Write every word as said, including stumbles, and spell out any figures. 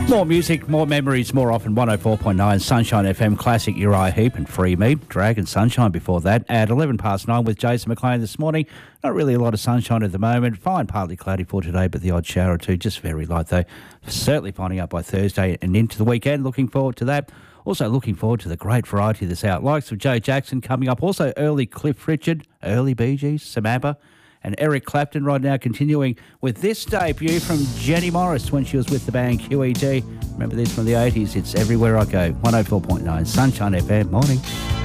More music, more memories, more often. one oh four point nine Sunshine F M Classic, Uriah Heep and Free Me. Dragon Sunshine before that at eleven past nine with Jason McLean this morning. Not really a lot of sunshine at the moment. Fine, partly cloudy for today, but the odd shower or two. Just very light though. Certainly finding up by Thursday and into the weekend. Looking forward to that. Also looking forward to the great variety that's out. Likes of Joe Jackson coming up. Also early Cliff Richard, early Bee Gees, some ABBA. And Eric Clapton right now continuing with this debut from Jenny Morris when she was with the band Q E D. Remember this from the eighties? It's Everywhere I Go. one oh four point nine Sunshine F M. Morning.